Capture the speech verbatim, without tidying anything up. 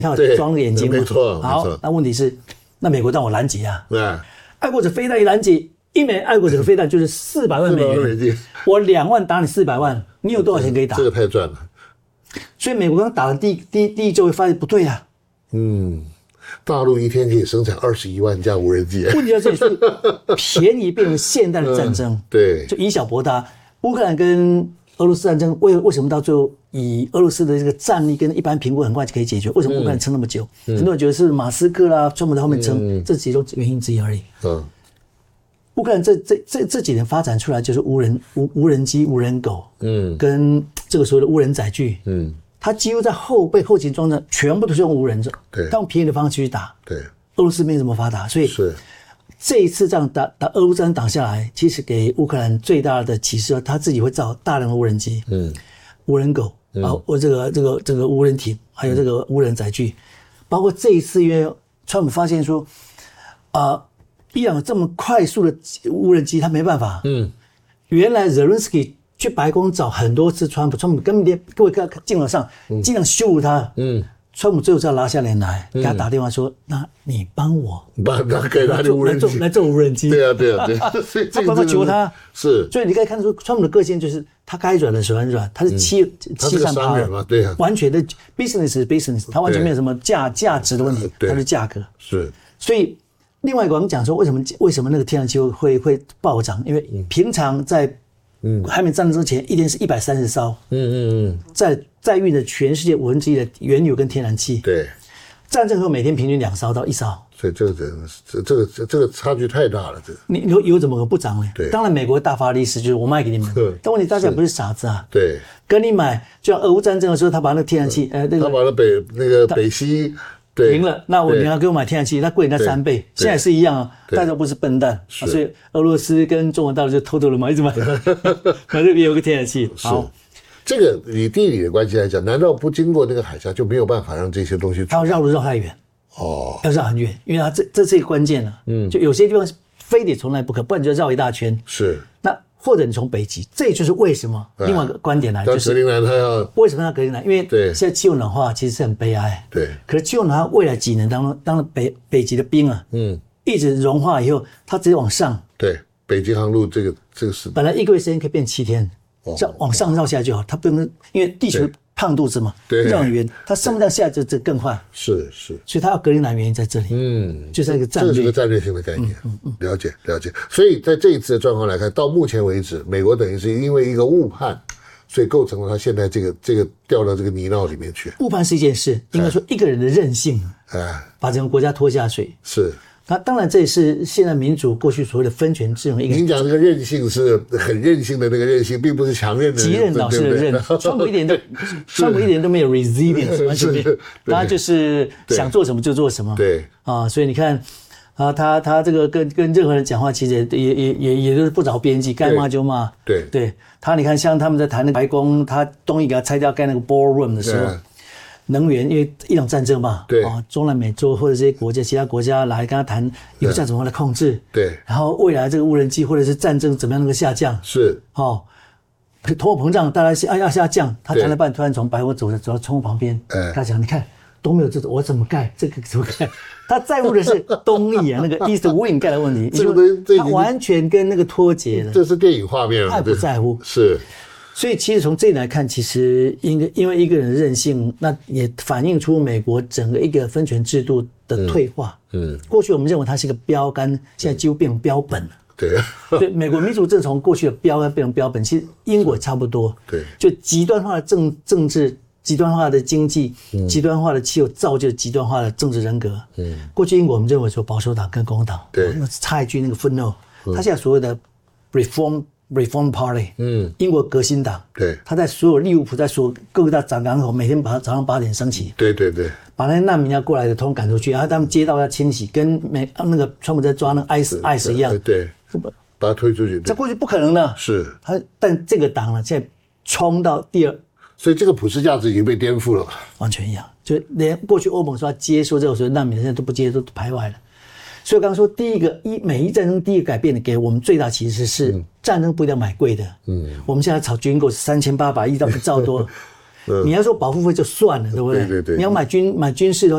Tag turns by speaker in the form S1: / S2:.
S1: 看我装个眼睛吗？
S2: 没错。
S1: 好，那问题是，那美国让我拦截啊。
S2: 对。
S1: 爱国者飞弹一拦截，一枚爱国者飞弹就是四百万美元。我两万打你四百万，你有多少钱可以打？
S2: 这个太赚了。
S1: 所以美国刚打了第第第一周，会发现不对啊。
S2: 嗯。大陆一天可以生产二十一万架无人机。
S1: 问题在这里，所以便宜变成现代的战争。嗯、
S2: 对。就
S1: 以小博大。乌克兰跟俄罗斯战争为为什么到最后以俄罗斯的这个战力跟一般评估很快就可以解决？为什么乌克兰撑那么久？嗯、很多人觉得是马斯克啦、川普在后面撑，嗯、这其中原因之一而已。嗯，乌克兰这这这这几年发展出来就是无人无无人机、无人狗，嗯，跟这个所谓的无人载具，嗯，它几乎在后备后勤装置全部都是用无人的，对，用便宜的方式去打。对，俄罗斯没这么发达，所以是。这一次这样打打俄乌战争打下来，其实给乌克兰最大的启示，他自己会造大量的无人机、嗯，无人狗、嗯、啊，或这个这个这个无人艇，还有这个无人载具，包括这一次，因为川普发现说，啊、呃，伊朗这么快速的无人机，他没办法，嗯，原来 Zelensky 去白宫找很多次川普，川普根本连各位看镜头上尽量羞辱他，嗯。川普最后是要拉下脸来，给他打电话说：“嗯、那你帮我，
S2: 帮他给他的无人机
S1: 来做无人机。”
S2: 对啊，对啊，对啊，所以
S1: 他帮他求他
S2: 是，
S1: 所以你可以看出川普的个性就是他该软的时候很软，他是欺、嗯、欺善怕恶，
S2: 对啊，
S1: 完全的 business 是 business， 他完全没有什么价价值的问题，他是价格
S2: 是。
S1: 所以另外一个我们讲说，为什么为什么那个天然气会会暴涨？因为平常在嗯还没战争之前，一天是一百三十艘，嗯嗯嗯，在在运的全世界五分之一的原油跟天然气。
S2: 对，
S1: 战争后每天平均两艘到一艘，
S2: 所以这个这这个这个差距太大了。这个
S1: 你油油怎么可不涨呢？对，当然美国大发利市，就是我卖给你们，但问题大家不是傻子啊。
S2: 对，
S1: 跟你买，就像俄乌战争的时候，他把那个天然气，呃，那个
S2: 他把那北那个北溪
S1: 赢了，那我你要给我买天然气，那贵人家三倍，现在是一样啊，大家不是笨蛋，啊、所以俄罗斯跟中国大陆就偷偷的买，一直买，买这边有个天然气。好，
S2: 这个以地理的关系来讲，难道不经过那个海峡就没有办法让这些东西？
S1: 它要绕路绕太远，哦，要绕很远，因为它这这是一个关键了、啊，嗯，就有些地方非得从来不可，不然就绕一大圈。
S2: 是，
S1: 那或者你从北极，这就是为什么、嗯、另外一个观点来，就是
S2: 格陵兰它要
S1: 为什么要格陵兰？因为现在气候暖化其实是很悲哀，
S2: 对。
S1: 可是气候暖化未来几年当中，当然北北极的冰啊，嗯，一直融化以后，它直接往上，
S2: 对，北极航路这个这个是
S1: 本来一个月时间可以变七天，这样往上绕下来就好，它不用因为地球胖肚子嘛，对，绕很远，它上不上下就就更快，
S2: 是是，
S1: 所以它要格陵兰原因在这里，嗯，就是一个战略，
S2: 这是个战略性的概念，嗯嗯，了解了解。所以在这一次的状况来看，到目前为止，美国等于是因为一个误判，所以构成了他现在这个这个掉到这个泥淖里面去。
S1: 误判是一件事，应该说一个人的任性，哎，把整个国家拖下水
S2: 是。
S1: 那当然，这也是现在民主过去所谓的分权制衡。
S2: 您讲这个韧性是很韧性的那个韧性，并不是强韧的
S1: 极韧老师的韧。川普一点都，川普一点都没有 resilience， 完全没有，他就是想做什么就做什么。
S2: 对
S1: 啊，所以你看啊，他他这个跟跟任何人讲话，其实也也也也都是不着边际，该骂就骂。
S2: 对
S1: 对，他你看，像他们在谈那个白宫，他东西给他拆掉盖那个 ballroom 的时候。能源，因为伊朗战争嘛，
S2: 对
S1: 啊，中南美洲或者这些国家、其他国家来跟他谈油价怎么来控制，
S2: 对，
S1: 然后未来这个无人机或者是战争怎么样能够下降，
S2: 是，
S1: 哦，通货膨胀大概是要下降，他谈了半，突然从白宫走走到窗户旁边，哎，他讲，你看都没有这种，我怎么盖这个怎么盖？他在乎的是东翼啊，那个 East Wing 盖的问题，
S2: 这个
S1: 他完全跟那个脱节了，
S2: 这是电影画面，
S1: 太不在乎，
S2: 是。
S1: 所以其实从这里来看，其实因为因为一个人的任性，那也反映出美国整个一个分权制度的退化。嗯，嗯过去我们认为它是一个标杆，现在几乎变成标本了。
S2: 对，
S1: 对，美国民主政从过去的标杆变成标本，其实英国也差不多。
S2: 对，
S1: 就极端化的政政治、极端化的经济、嗯、极端化的气候，造就极端化的政治人格。嗯，过去英国我们认为说保守党跟共和党，
S2: 对，
S1: 插一句那个 footnote， 他现在所谓的 reform。Reform Party， 嗯，英国革新党，
S2: 对，
S1: 他在所有利物浦，在所有各个大港港口，每天把早上八点升起，
S2: 对对对，
S1: 把那些难民要过来的通赶出去，然后他们街道要清洗，跟美那个川普在抓那个 ice ice 一样，
S2: 对，把他推出去，
S1: 这过去不可能的，
S2: 是
S1: 他，但这个党呢，现在冲到第二，
S2: 所以这个普世价值已经被颠覆了，
S1: 完全一样，就连过去欧盟说要接收这种所谓难民，现在都不接，都排外了。所以我刚刚说，第一个一美伊战争第一个改变的，给我们最大启示是、嗯、战争不一定要买贵的。嗯，我们现在炒军购是三千八百亿到一兆多，嗯、你要说保护费就算了，对不对？
S2: 对对对，
S1: 你要买军买军事的话。